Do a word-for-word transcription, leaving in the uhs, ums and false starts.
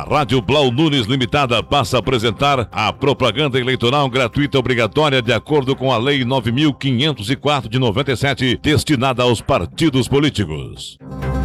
Rádio Blau Nunes Limitada passa a apresentar a propaganda eleitoral gratuita obrigatória de acordo com a Lei nove mil quinhentos e quatro de noventa e sete, destinada aos partidos políticos.